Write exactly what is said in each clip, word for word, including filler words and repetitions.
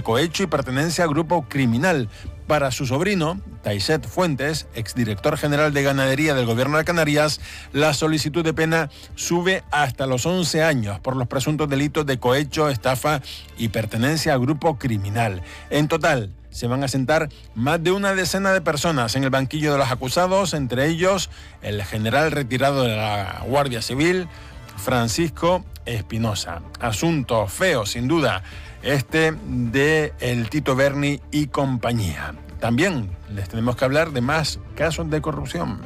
cohecho y pertenencia a grupo criminal. Para su sobrino, Taiset Fuentes, exdirector general de Ganadería del Gobierno de Canarias, la solicitud de pena sube hasta los once años por los presuntos delitos de cohecho, estafa y pertenencia a grupo criminal. En total, se van a sentar más de una decena de personas en el banquillo de los acusados, entre ellos el general retirado de la Guardia Civil, Francisco Espinosa. Asunto feo, sin duda, este de el Tito Berni y compañía. También les tenemos que hablar de más casos de corrupción.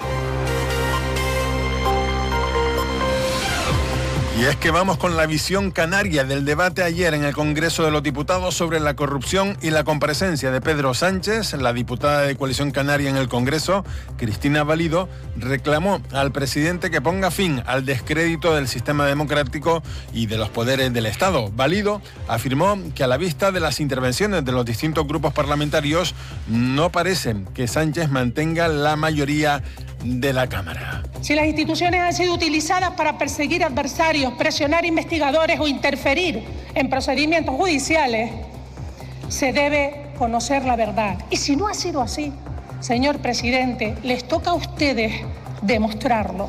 Y es que vamos con la visión canaria del debate ayer en el Congreso de los Diputados sobre la corrupción y la comparecencia de Pedro Sánchez. La diputada de Coalición Canaria en el Congreso, Cristina Valido, reclamó al presidente que ponga fin al descrédito del sistema democrático y de los poderes del Estado. Valido afirmó que a la vista de las intervenciones de los distintos grupos parlamentarios no parece que Sánchez mantenga la mayoría de la Cámara. Si las instituciones han sido utilizadas para perseguir adversarios, presionar investigadores o interferir en procedimientos judiciales, se debe conocer la verdad. Y si no ha sido así, señor presidente, les toca a ustedes demostrarlo.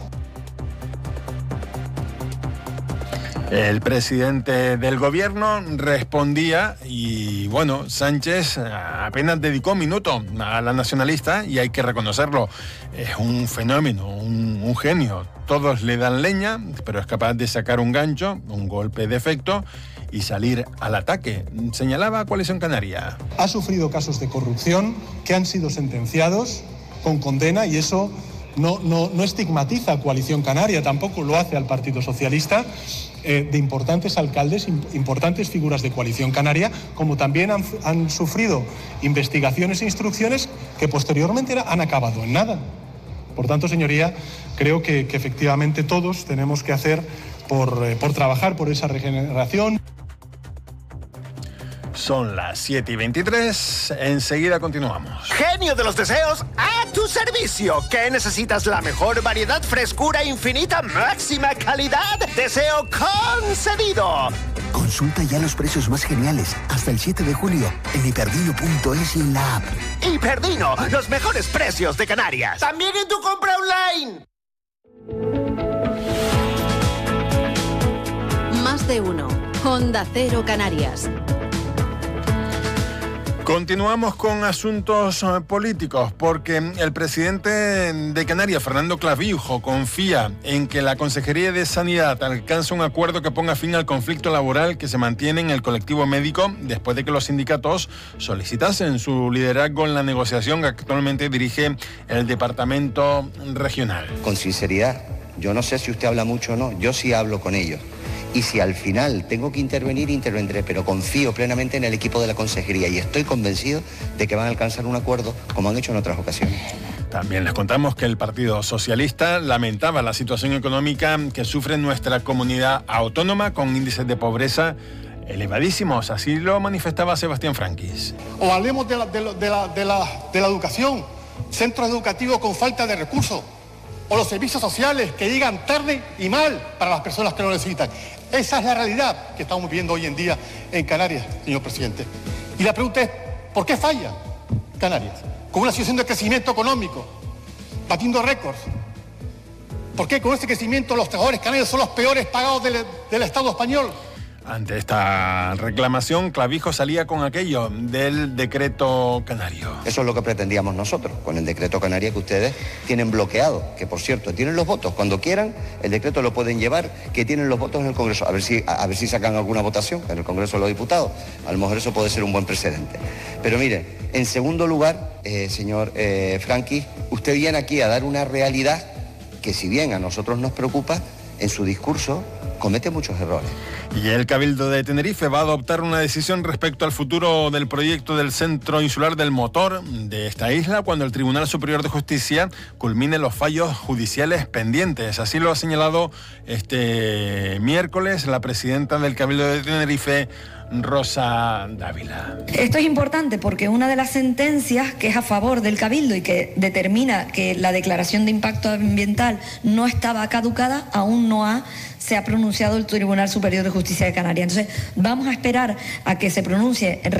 El presidente del gobierno respondía y, bueno, Sánchez apenas dedicó un minuto a la nacionalista y hay que reconocerlo. Es un fenómeno, un, un genio. Todos le dan leña, pero es capaz de sacar un gancho, un golpe de efecto y salir al ataque. Señalaba Coalición Canaria. Ha sufrido casos de corrupción que han sido sentenciados con condena y eso no, no, no estigmatiza a Coalición Canaria, tampoco lo hace al Partido Socialista. Eh, de importantes alcaldes, importantes figuras de Coalición Canaria, como también han, han sufrido investigaciones e instrucciones que posteriormente han acabado en nada. Por tanto, señoría, creo que, que efectivamente todos tenemos que hacer por, eh, por trabajar por esa regeneración. Son las siete y veintitrés, enseguida continuamos. Genio de los deseos, a tu servicio. ¿Qué necesitas? La mejor variedad, frescura infinita, máxima calidad. Deseo concedido. Consulta ya los precios más geniales hasta el siete de julio en hiperdino punto es y en la app. Hiperdino, los mejores precios de Canarias. También en tu compra online. Más de uno. Onda Cero Canarias. Continuamos con asuntos políticos porque el presidente de Canarias, Fernando Clavijo, confía en que la Consejería de Sanidad alcance un acuerdo que ponga fin al conflicto laboral que se mantiene en el colectivo médico después de que los sindicatos solicitasen su liderazgo en la negociación que actualmente dirige el departamento regional. Con sinceridad, yo no sé si usted habla mucho o no, yo sí hablo con ellos. Y si al final tengo que intervenir, intervendré, pero confío plenamente en el equipo de la consejería y estoy convencido de que van a alcanzar un acuerdo como han hecho en otras ocasiones. También les contamos que el Partido Socialista lamentaba la situación económica que sufre nuestra comunidad autónoma con índices de pobreza elevadísimos. Así lo manifestaba Sebastián Franquis. O hablemos de la, de la, de la, de la, de la educación, centros educativos con falta de recursos, o los servicios sociales que llegan tarde y mal para las personas que lo necesitan. Esa es la realidad que estamos viviendo hoy en día en Canarias, señor presidente. Y la pregunta es, ¿por qué falla Canarias? Con una situación de crecimiento económico, batiendo récords. ¿Por qué con este crecimiento los trabajadores canarios son los peores pagados del, del Estado español? Ante esta reclamación, Clavijo salía con aquello del decreto canario. Eso es lo que pretendíamos nosotros, con el decreto canario que ustedes tienen bloqueado, que por cierto, tienen los votos. Cuando quieran, el decreto lo pueden llevar, que tienen los votos en el Congreso. A ver si, a, a ver si sacan alguna votación en el Congreso de los Diputados. A lo mejor eso puede ser un buen precedente. Pero mire, en segundo lugar, eh, señor eh, Franqui, usted viene aquí a dar una realidad que si bien a nosotros nos preocupa, en su discurso comete muchos errores. Y el Cabildo de Tenerife va a adoptar una decisión respecto al futuro del proyecto del Centro Insular del Motor de esta isla cuando el Tribunal Superior de Justicia culmine los fallos judiciales pendientes. Así lo ha señalado este miércoles la presidenta del Cabildo de Tenerife, Rosa Dávila. Esto es importante porque una de las sentencias que es a favor del Cabildo y que determina que la declaración de impacto ambiental no estaba caducada, aún no ha, se ha pronunciado el Tribunal Superior de Justicia de Canarias. Entonces, vamos a esperar a que se pronuncie